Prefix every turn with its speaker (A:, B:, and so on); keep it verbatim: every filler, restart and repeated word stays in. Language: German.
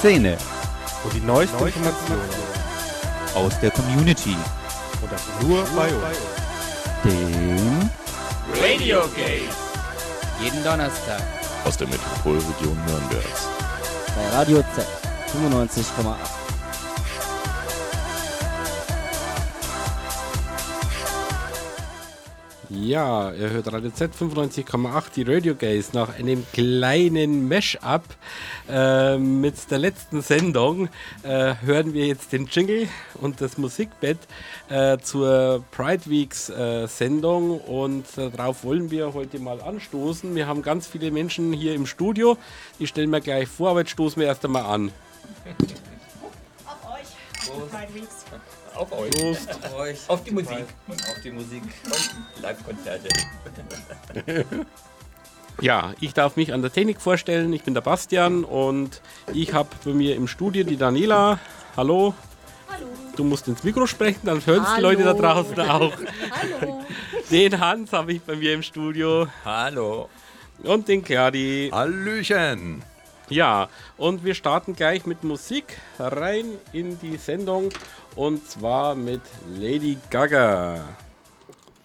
A: Szene
B: und die neuesten Informationen
A: aus der Community.
B: Und das nur bei uns.
A: Dem
C: Radio Gate.
D: Jeden Donnerstag.
E: Aus der Metropolregion Nürnbergs.
F: Bei Radio Z fünfundneunzig Komma acht.
B: Ja, ihr hört Radio Z fünfundneunzig Komma acht, die Radio Gaze, nach einem kleinen Mash-up äh, mit der letzten Sendung äh, hören wir jetzt den Jingle und das Musikbett äh, zur Pride Weeks äh, Sendung und äh, darauf wollen wir heute mal anstoßen. Wir haben ganz viele Menschen hier im Studio, die stellen wir gleich vor, aber jetzt stoßen wir erst einmal an.
G: Auf euch. Prost. Pride Weeks.
C: Auf euch.
B: Prost.
C: Auf euch. Auf die Musik. Und auf die Musik. Und Live-Konzerte.
B: Ja, ich darf mich an der Technik vorstellen. Ich bin der Bastian und ich habe bei mir im Studio die Daniela. Hallo.
G: Hallo.
B: Du musst ins Mikro sprechen, dann hören es die
G: Hallo.
B: Leute da draußen auch.
G: Hallo.
B: Den Hans habe ich bei mir im Studio.
C: Hallo.
B: Und den Cladi.
E: Hallöchen!
B: Ja, und wir starten gleich mit Musik rein in die Sendung. Und zwar mit Lady Gaga.